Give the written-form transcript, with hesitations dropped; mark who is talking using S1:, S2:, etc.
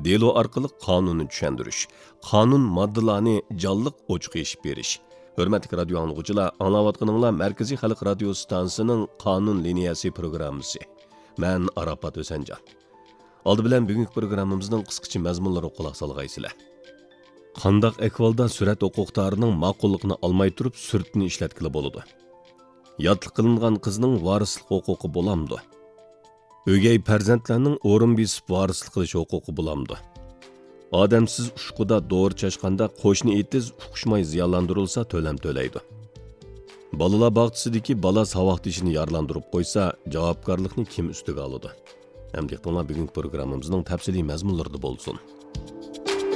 S1: delo orqali qonunni tushuntirish, qonun moddalarini jonliq ochiq eshib berish. Hörmətli radio anlıqçılar, anlayatqanınızlar Mərkəzi Xalq Radio Stansiyasının Qanun Liniyası proqramısı. Mən Arafat Ösəncan. Aldı bilən bugünkü proqramımızın qısqacha məzmunları qulaq salğaysizlar. Qandaq ahvolda surat huquqdorining ma'qulligini olmay turib surtni ishlatkili bo'ladi. Yotliq qilingan qizning varislik huquqi bo'lamdi. O'gay farzandlarning o'rin besib varislik qilish huquqi bo'lamdi. Odamsiz ushquda dori chashqanda qo'shni etiz uqishmay ziyonlantirilsa to'lam to'laydi. Bolalar bog'chisidagi bola savoqdishini yarlantirib qo'ysa, javobgarlikni kim ustiga oladi? Hamda bugungi programmamizning tafsiliy mazmunlarida bo'lsin.